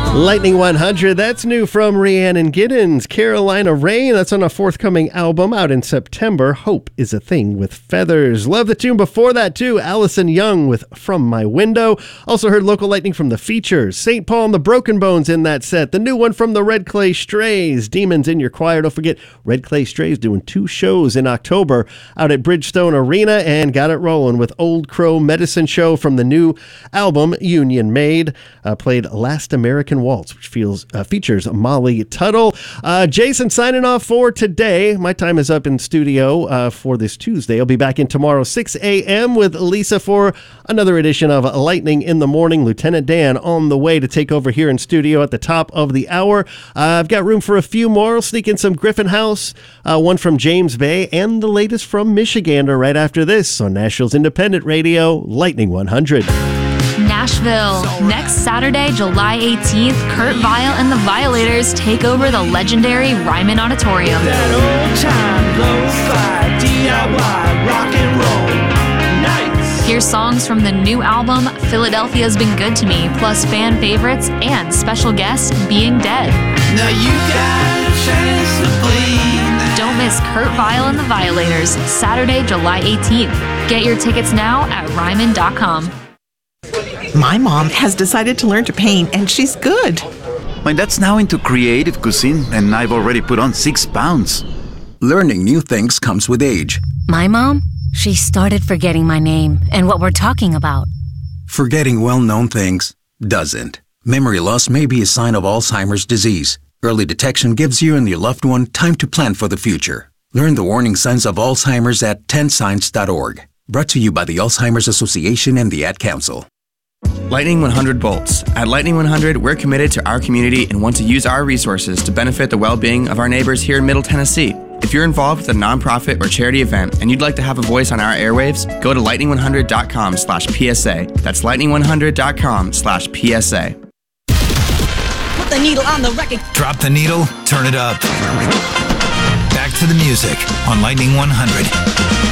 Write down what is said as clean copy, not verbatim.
Lightning 100, that's new from Rhiannon Giddens. Carolina Rain, that's on a forthcoming album out in September. Hope is a Thing with Feathers. Love the tune before that too, Allison Young with From My Window. Also heard local lightning from the Features. St. Paul and the Broken Bones in that set. The new one from the Red Clay Strays, Demons in Your Choir. Don't forget, Red Clay Strays doing 2 shows in October out at Bridgestone Arena, and got it rolling with Old Crow Medicine Show from the new album Union Made. Played Last American Waltz, which features Molly Tuttle. Jason signing off for today. My time is up in studio for this Tuesday. I'll be back in tomorrow 6 a.m. with Lisa for another edition of Lightning in the Morning. Lieutenant Dan on the way to take over here in studio at the top of the hour. I've got room for a few more. I'll sneak in some Griffin House, one from James Bay, and the latest from Michigander right after this on Nashville's Independent Radio, Lightning 100. Nashville. Next Saturday, July 18th, Kurt Vile and the Violators take over the legendary Ryman Auditorium. That old time lo-fi DIY rock and roll nights. Hear songs from the new album Philadelphia's Been Good to Me, plus fan favorites and special guest Being Dead. Now you got a chance to bleed. Don't miss Kurt Vile and the Violators, Saturday, July 18th. Get your tickets now at Ryman.com. My mom has decided to learn to paint, and she's good. My dad's now into creative cuisine, and I've already put on 6 pounds. Learning new things comes with age. My mom, she started forgetting my name and what we're talking about. Forgetting well-known things doesn't. Memory loss may be a sign of Alzheimer's disease. Early detection gives you and your loved one time to plan for the future. Learn the warning signs of Alzheimer's at 10signs.org. Brought to you by the Alzheimer's Association and the Ad Council. Lightning 100 volts. At Lightning 100, we're committed to our community and want to use our resources to benefit the well-being of our neighbors here in Middle Tennessee. If you're involved with a nonprofit or charity event and you'd like to have a voice on our airwaves, go to lightning100.com/PSA. That's lightning100.com/PSA. Put the needle on the record. Drop the needle, turn it up. Back to the music on Lightning 100.